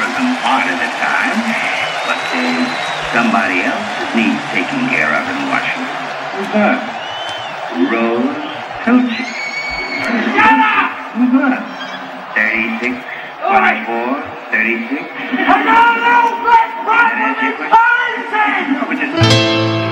happen part of the time, but somebody else needs taking care of in Washington. Who's that? Rose Pilchard. Shut up! Who's that? 36, 24, 36.